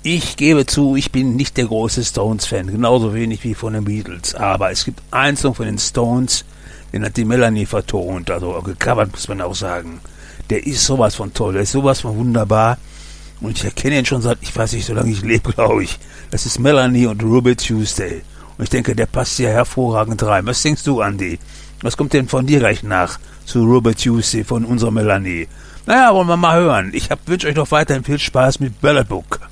Ich gebe zu, ich bin nicht der große Stones-Fan, genauso wenig wie von den Beatles. Aber es gibt einen Song von den Stones, den hat die Melanie vertont, also gecovert muss man auch sagen. Der ist sowas von toll, der ist sowas von wunderbar. Und ich erkenne ihn schon seit, ich weiß nicht, so lange ich lebe, glaube ich. Das ist Melanie und Ruby Tuesday. Und ich denke, der passt hier hervorragend rein. Was denkst du, Andi? Was kommt denn von dir gleich nach zu Ruby Tuesday von unserer Melanie? Naja, wollen wir mal hören. Ich wünsche euch noch weiterhin viel Spaß mit Ballad Book.